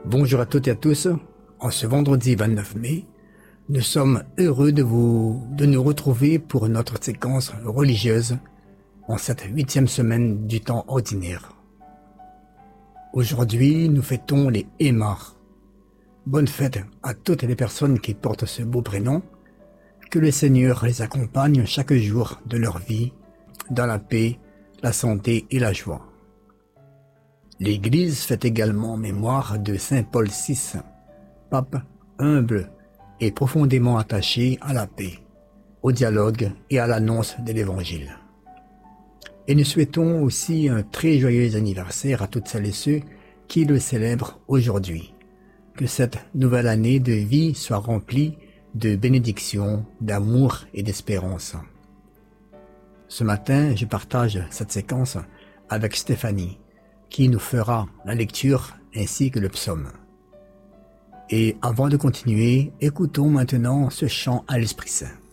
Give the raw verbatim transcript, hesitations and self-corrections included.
Bonjour à toutes et à tous. En ce vendredi vingt-neuf mai, nous sommes heureux de vous, de nous retrouver pour notre séquence religieuse en cette huitième semaine du temps ordinaire. Aujourd'hui, nous fêtons les Émars. Bonne fête à toutes les personnes qui portent ce beau prénom. Que le Seigneur les accompagne chaque jour de leur vie, dans la paix, la santé et la joie. L'Église fait également mémoire de saint Paul six, pape humble et profondément attaché à la paix, au dialogue et à l'annonce de l'Évangile. Et nous souhaitons aussi un très joyeux anniversaire à toutes celles et ceux qui le célèbrent aujourd'hui. Que cette nouvelle année de vie soit remplie de bénédictions, d'amour et d'espérance. Ce matin, je partage cette séquence avec Stéphanie, qui nous fera la lecture ainsi que le psaume. Et avant de continuer, écoutons maintenant ce chant à l'Esprit Saint.